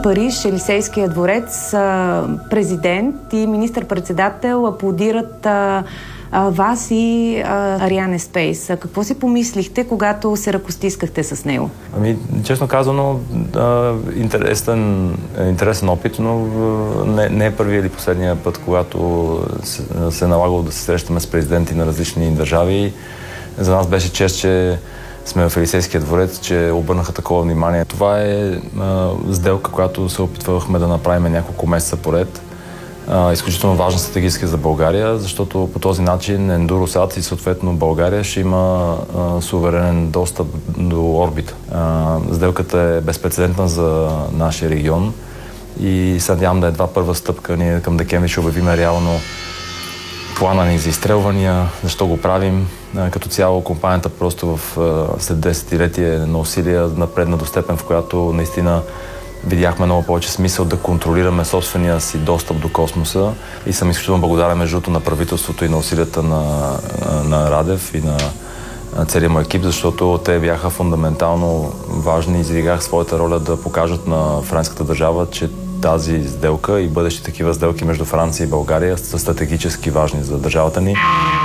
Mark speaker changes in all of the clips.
Speaker 1: Париж, Елисейския дворец, президент и министър-председател аплодират вас и Ариане Спейс. Какво си помислихте, когато се ръкостискахте с него?
Speaker 2: Честно казано, интересен опит, но не е първият или последния път, когато се е налагало да се срещаме с президенти на различни държави. За нас беше чест, че сме в Елисейския дворец, че обърнаха такова внимание. Това е сделка, която се опитвахме да направим няколко месеца поред. Изключително важна стратегически за България, защото по този начин Endurosat и съответно България ще има суверенен достъп до орбита. Сделката е безпрецедентна за нашия регион и се надявам да е една първа стъпка. Ние към декември ще обявим реално плана ни за изстрелвания, защо го правим. Като цяло компанията просто след 10-летие на усилия напредна до степен, в която наистина видяхме много повече смисъл да контролираме собствения си достъп до космоса и съм изключително благодарен между другото на правителството и на усилията на Радев и на целият му екип, защото те бяха фундаментално важни и изиграха своята роля да покажат на френската държава, че тази сделка и бъдещи такива сделки между Франция и България са стратегически важни за държавата ни.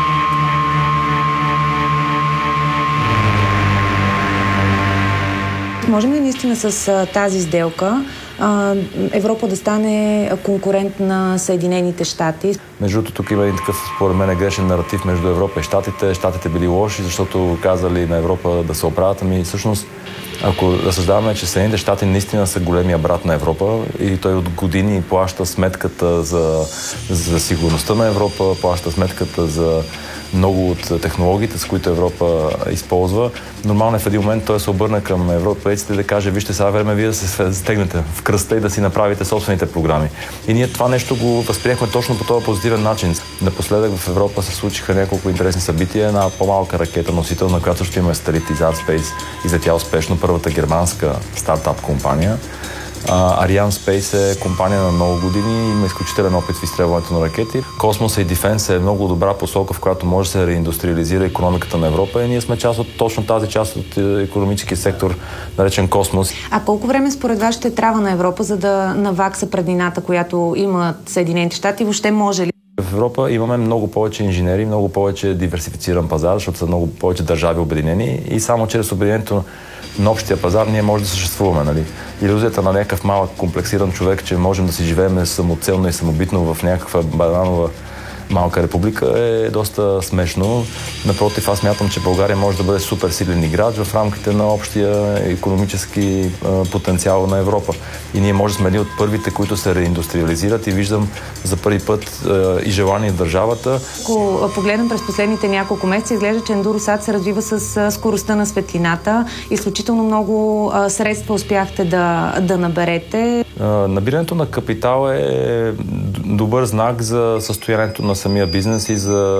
Speaker 1: Можем ли наистина с тази сделка Европа да стане конкурент на Съединените щати?
Speaker 2: Между другото, тук има един такъв, според мен, грешен наратив между Европа и щатите. Щатите били лоши, защото казали на Европа да се оправят. Всъщност, ако разсъждаваме, че Съединените щати наистина са големия брат на Европа и той от години плаща сметката за сигурността на Европа, плаща сметката за много от технологиите, с които Европа използва. Нормално е в един момент той се обърне към европейците да каже: вижте, сега време вие да се стегнете в кръста и да си направите собствените програми. И ние това нещо го възприехме точно по този позитивен начин. Напоследък в Европа се случиха няколко интересни събития. Една по-малка ракета носител, на която ще има Starlite Space, излетя успешно първата германска стартап компания. Ariane Space е компания на много години и има изключителен опит в изстрелването на ракети. Космоса и Дефенс е много добра посока, в която може да се реиндустриализира икономиката на Европа и ние сме част от точно тази част от икономическия сектор, наречен космос.
Speaker 1: А колко време според вас ще трябва на Европа, за да навакса преднината, която имат Съединените щати? Въобще може ли?
Speaker 2: В Европа имаме много повече инженери, много повече диверсифициран пазар, защото са много повече държави обединени и само чрез обединението на общия пазар ние може да съществуваме. Нали? Илюзията на някакъв малък комплексиран човек, че можем да си живеем самоцелно и самобитно в някаква бананова малка република е доста смешно. Напротив, аз смятам, че България може да бъде супер силен играч в рамките на общия икономически потенциал на Европа. И ние може да сме едни от първите, които се реиндустриализират и виждам за първи път и желание в държавата.
Speaker 1: Ако погледнем през последните няколко месеца, изглежда, че Endurosat се развива с скоростта на светлината. Изключително много средства успяхте да наберете.
Speaker 2: Набирането на капитал е добър знак за състоянието на самия бизнес и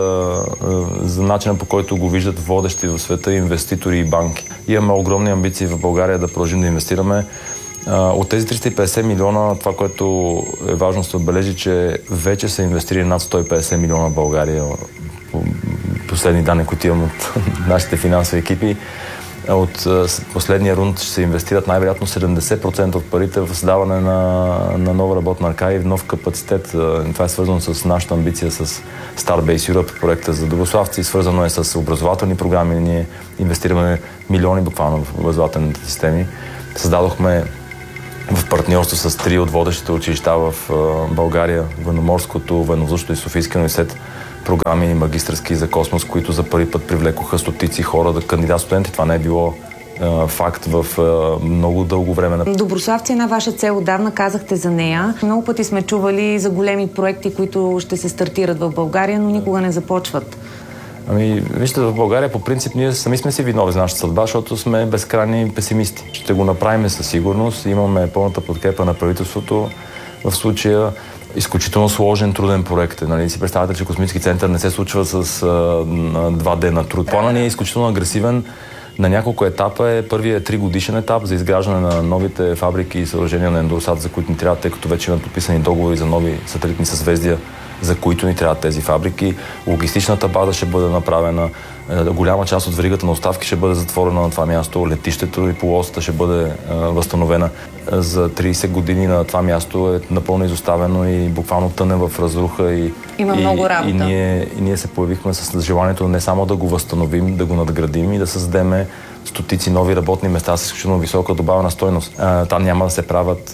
Speaker 2: за начина, по който го виждат водещи в света инвеститори и банки. Имаме огромни амбиции в България да продължим да инвестираме. От тези 350 милиона, това, което е важно да се отбележи, че вече са инвестирали над 150 милиона в България. Последни данни, които имам от нашите финансови екипи. От последния рунд ще се инвестират най-вероятно 70% от парите в създаване на нова работна ръка и в нов капацитет. Това е свързано с нашата амбиция с Starbase Europe, проекта за доброславци, свързано е с образователни програми. Ние инвестираме милиони буквално в образователните системи. Създадохме в партньорство с 3 от водещите училища в България, Военноморското, Военновъздушното и Софийския университет, програми магистърски за космос, които за първи път привлекоха стотици хора да кандидат-студенти. Това не е било факт в много дълго време.
Speaker 1: Доброславци е една ваша цел, отдавна казахте за нея. Много пъти сме чували за големи проекти, които ще се стартират в България, но никога не започват.
Speaker 2: Вижте, в България по принцип ние сами сме си виновни за нашата съдба, защото сме безкрайни песимисти. Ще го направим със сигурност. Имаме пълната подкрепа на правителството. В случая изключително сложен, труден проект. Нали? Си представяте, че космически център не се случва с 2 дена труд. Планът ни е изключително агресивен. На няколко етапа е. Първият 3 годишен етап за изграждане на новите фабрики и съоръжения на Endurosat, за които ни трябва, тъй като вече имат подписани договори за нови сателитни съзвездия, за които ни трябват тези фабрики. Логистичната база ще бъде направена. Голяма част от веригата на доставки ще бъде затворена на това място, летището и полуосата ще бъде възстановена. За 30 години на това място е напълно изоставено и буквално тъне в разруха.
Speaker 1: Има много работа.
Speaker 2: И ние се появихме с желанието не само да го възстановим, да го надградим и да създадем стотици нови работни места с изключително висока добавена стойност. Там няма да се правят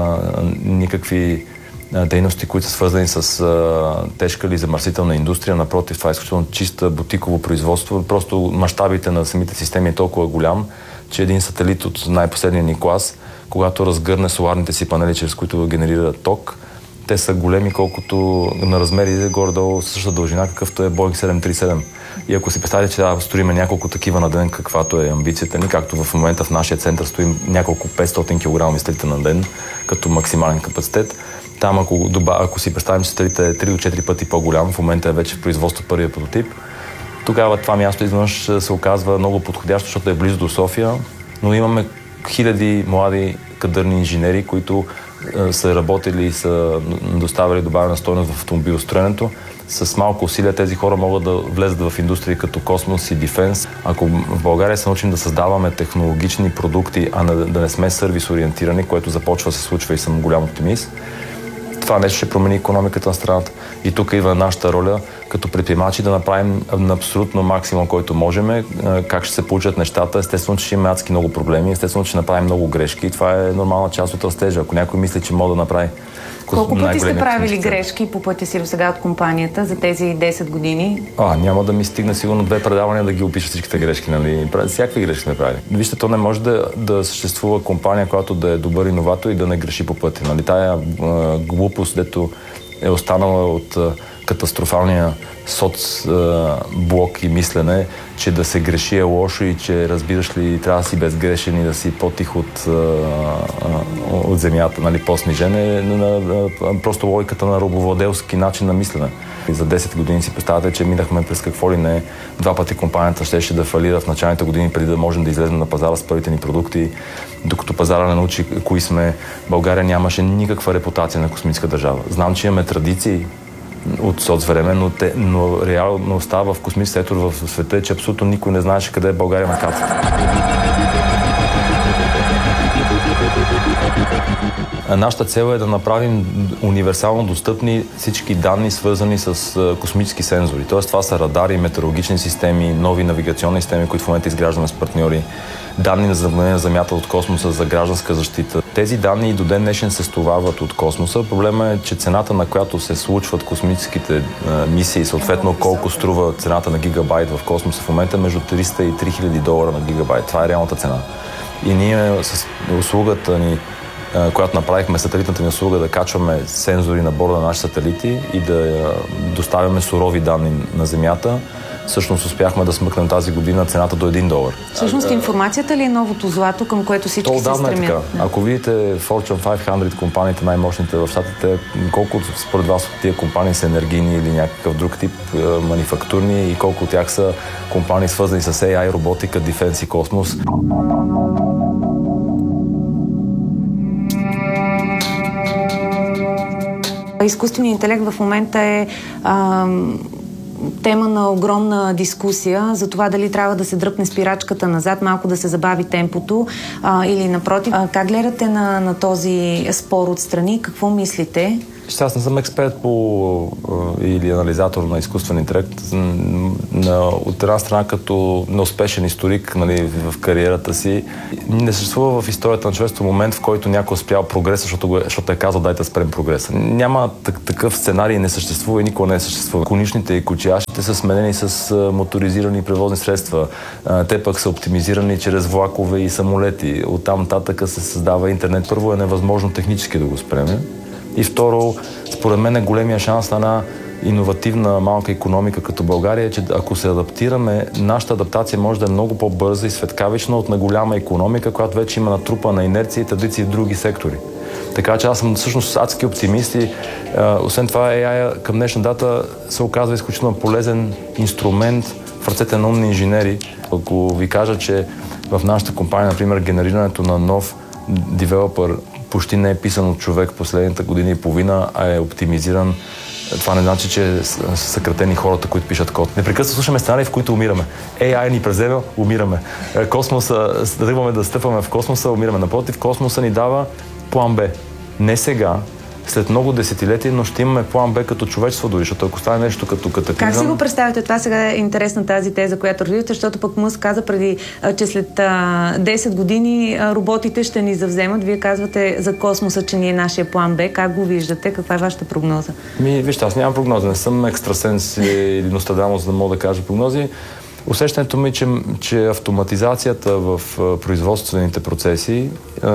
Speaker 2: никакви дейности, които са свързани с тежка или замърсителна индустрия. Напротив, това е изключително чиста бутиково производство. Просто мащабите на самите системи е толкова голям, че един сателит от най-последния ни клас, когато разгърне соларните си панели, чрез които генерира ток, те са големи, колкото на размери горе-долу същата дължина, какъвто е Boeing 737. И ако си представите, че да строиме няколко такива на ден, каквато е амбицията ни, както в момента в нашия център стоим няколко 500 кг изстрелите на ден, като максимален капацитет, там ако си представим, че сателитът е 3 до 4 пъти по-голям, в момента е вече в производство първия прототип, тогава това място изведнъж се оказва много подходящо, защото е близо до София, но имаме хиляди млади кадърни инженери, които са работили и са доставили добавена стойност в автомобилостроенето. С малко усилия тези хора могат да влезат в индустрии като космос и дефенс. Ако в България се научим да създаваме технологични продукти, а да не сме сервис ориентирани, което започва да се случва и съм голям оптимист, това нещо ще промени икономиката на страната. И тук идва нашата роля като предприемачи да направим на абсолютно максимум, който можем. Как ще се получат нещата? Естествено, че ще има адски много проблеми, естествено, че ще направим много грешки и това е нормална част от растежа. Ако някой мисли, че може да направи
Speaker 1: колко пъти сте правили грешки по пътя си до сега от компанията за тези 10 години?
Speaker 2: Няма да ми стигне сигурно 2 предавания да ги опиша всичките грешки, нали? Всякакви грешки сме правили. Вижте, то не може да съществува компания, която да е добър иноватор и да не греши по пътя. Нали? Тая глупост, дето е останала от катастрофалния соцблок и мислене, че да се греши е лошо и че, разбираш ли, трябва да си безгрешен и да си по-тих от земята, нали, по-снижен просто логиката на робовладелски начин на мислене. И за 10 години си представяте, че минахме през какво ли не. 2 пъти компанията щеше да фалира в началните години, преди да можем да излезем на пазара с първите ни продукти. Докато пазара не научи кои сме, България нямаше никаква репутация на космическа държава. Знам, че имаме традиции от соцвреме, но реално остава в космически сектор в света е, че абсолютно никой не знаеше къде е България на картата. Нашата цел е да направим универсално достъпни всички данни, свързани с космически сензори. Тоест това са радари, метеорологични системи, нови навигационни системи, които в момента изграждаме с партньори, данни за наблюдение на Земята от космоса за гражданска защита. Тези данни и до ден днешен се стоварват от космоса. Проблема е, че цената, на която се случват космическите мисии, съответно колко струва цената на гигабайт в космоса в момента, между 300 и 3000 долара на гигабайт. Това е реалната цена. И ние с услугата ни, която направихме, сателитната ни услуга, да качваме сензори на борда на наши сателити и да доставяме сурови данни на Земята, всъщност успяхме да смъкнем тази година цената до $1.
Speaker 1: Всъщност информацията ли е новото злато, към което всички се стремят?
Speaker 2: Е така. Ако видите Fortune 500 компаниите, най-мощните в щатите, колко според вас от тия компании са енергийни или някакъв друг тип манифактурни и колко от тях са компании свързани с AI, роботика, дефенс и космос.
Speaker 1: Изкуственият интелект в момента е тема на огромна дискусия за това дали трябва да се дръпне спирачката назад, малко да се забави темпото или напротив. Как гледате на този спор отстрани? Какво мислите?
Speaker 2: Аз не съм експерт или анализатор на изкуствен интелект. От една страна, като неуспешен историк, нали, в кариерата си, не съществува в историята на човечеството момент, в който някой спрял прогреса, защото е казал дайте да спрем прогреса. Няма такъв сценарий, не съществува и никога не съществува. Коничните и кочиящите са сменени с моторизирани превозни средства. Те пък са оптимизирани чрез влакове и самолети. Оттам нататък се създава интернет. Първо е невъзможно технически да го спреме. И второ, според мен е големия шанс на една иновативна малка икономика като България е, че ако се адаптираме, нашата адаптация може да е много по-бърза и светкавична от на голяма икономика, която вече има натрупана инерция и традиции в други сектори. Така че аз съм всъщност адски оптимист и освен това AI към днешна дата се оказва изключително полезен инструмент в ръцете на умни инженери. Ако ви кажа, че в нашата компания, например, генерирането на нов девелопър почти не е писан от човек последните години и половина, а е оптимизиран Това не значи, че са съкратени хората, които пишат код. Непрекъснато слушаме сценарии, в които умираме. AI ни презема, умираме. Космоса, тръгваме да стъпваме в космоса, умираме. Напротив, космоса ни дава план Б. Не сега, след много десетилетия, но ще имаме план Б като човечество дори, защото ако стане нещо като катаклизъм...
Speaker 1: Как си го представяте? Това сега е интересна тази теза, която развивате, защото пък Мъск каза преди, че след 10 години роботите ще ни завземат. Вие казвате за космоса, че ни е нашия план Б. Как го виждате? Каква е вашата прогноза?
Speaker 2: Вижте, аз нямам прогноза. Не съм екстрасенс или Нострадамус, за да мога да кажа прогнози. Усещането ми, че автоматизацията в производствените процеси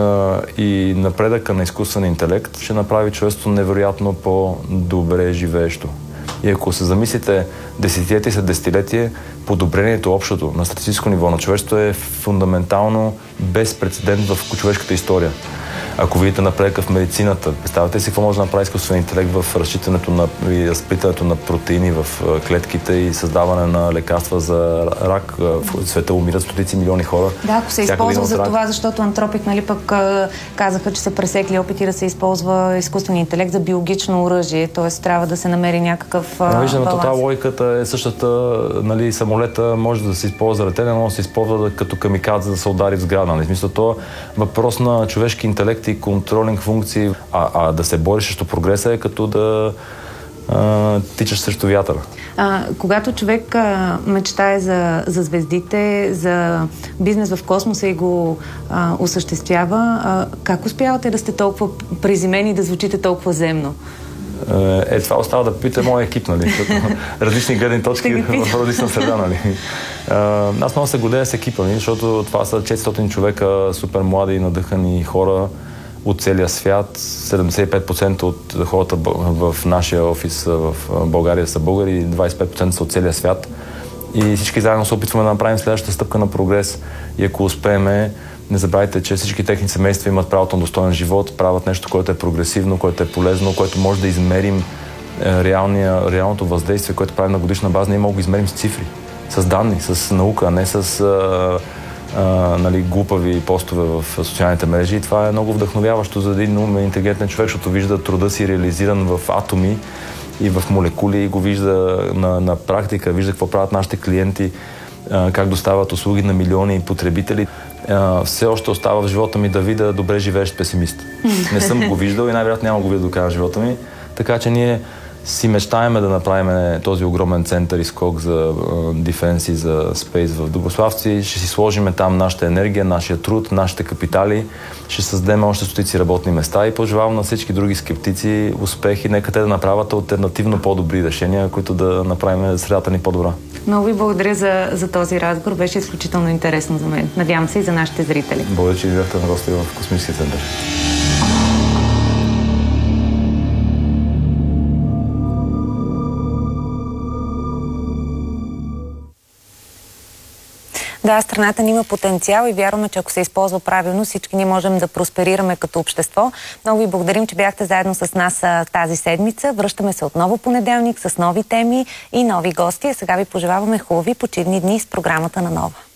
Speaker 2: и напредъка на изкуствен интелект ще направи човечеството невероятно по-добре живеещо. И ако се замислите десетилетие след десетилетие, подобрението общото на статистическо ниво на човечеството е фундаментално безпрецедент в човешката история. Ако видите напредъка в медицината, представете си какво може да направи изкуствен интелект в разчитането и разплитането на протеини в клетките и създаване на лекарства за рак. В света умират стотици милиони хора.
Speaker 1: Да, ако се използва за това, защото Антропик, нали, пък казаха, че са пресекли опити да се използва изкуствен интелект за биологично оръжие, т.е. трябва да се намери някакъв баланс.
Speaker 2: Това логиката е същата, нали, самолета може да се използва за летене, но се използва като камикадзе да се удари в сграда. В смисъл, това е въпрос на човешки интелект и контролинг функции, да се бориш срещу прогреса е като да тичаш срещу вятъра.
Speaker 1: Когато човек мечтае за звездите, за бизнес в космоса и го осъществява, как успявате да сте толкова приземени и да звучите толкова земно?
Speaker 2: Това остава да пита моя екип, нали? Различни гледни точки в различна среда, нали? Аз много се гордея с екипа ми, защото това са 400 човека, супер млади и надъхани хора от целия свят. 75% от хората в нашия офис в България са българи, 25% са от целия свят. И всички заедно се опитваме да направим следващата стъпка на прогрес. И ако успееме, не забравяйте, че всички техни семейства имат правото на достоен живот, правят нещо, което е прогресивно, което е полезно, което може да измерим реалното въздействие, което правим на годишна база. Ние мога да го измерим с цифри, с данни, с наука, а не с глупави постове в социалните мрежи. И това е много вдъхновяващо за един умен, интелигентен човек, защото вижда труда си реализиран в атоми и в молекули и го вижда на практика, вижда какво правят нашите клиенти, как доставят услуги на милиони потребители. Все още остава в живота ми да видя добре живеещ песимист. Не съм го виждал и най-вероятно няма го видя до края на живота ми. Така че ние си мечтаеме да направим този огромен център и скок за дефенс и за спейс в Дубославци. Ще си сложим там нашата енергия, нашия труд, нашите капитали. Ще създадем още стотици работни места и пожелавам на всички други скептици успехи. Нека те да направят алтернативно по-добри решения, които да направим средата ни по-добра.
Speaker 1: Много ви благодаря за този разговор. Беше изключително интересно за мен. Надявам се и за нашите зрители.
Speaker 2: Благодаря, че бяхте на гости в Космическия център.
Speaker 1: Да, страната ни има потенциал и вярваме, че ако се използва правилно, всички ние можем да просперираме като общество. Много ви благодарим, че бяхте заедно с нас тази седмица. Връщаме се отново понеделник с нови теми и нови гости. А сега ви пожелаваме хубави почивни дни с програмата на Нова.